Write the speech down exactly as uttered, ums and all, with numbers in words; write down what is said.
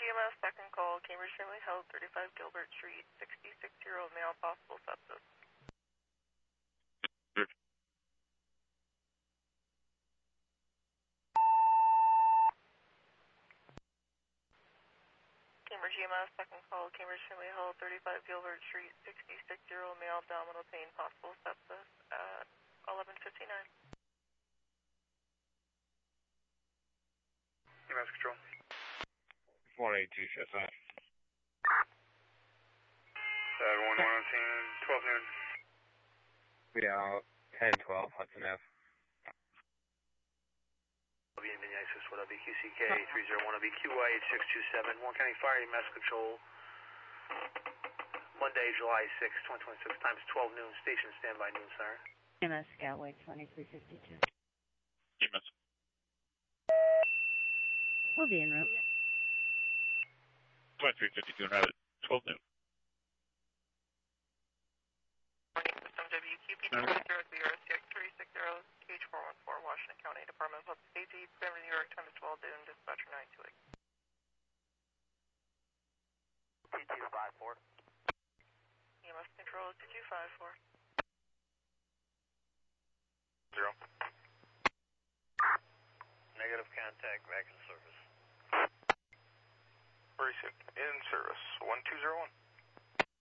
G M S, second call, Cambridge Family Health, thirty-five Gilbert Street, sixty-six-year-old male, possible sepsis. Cambridge G M S, second call, Cambridge Family Health, thirty-five Gilbert Street, sixty-six-year-old male, abdominal pain, possible sepsis at eleven fifty-nine. G M S control. one eighty-two, shut that. seven one one, twelve noon. Yeah, ten twelve, Hudson Ave. W Minneapolis, what W Q C K three zero one W Q Y eight six two seven, Warren County Fire E M S Control. Monday, July sixth, twenty twenty-six, times twelve noon, station standby noon, sir. G M S Gateway twenty-three fifty-two. G M S. We'll be en route. twenty-three fifty-two, and have it twelve noon. Morning, system W Q P two zero zero six three six zero H four one four, Washington County Department of Public Safety, New York, time is twelve noon, dispatcher nine two eight. P two five four. E M S control, two two five four. Zero. Negative contact, back in service. Very sick. In service. one two zero one.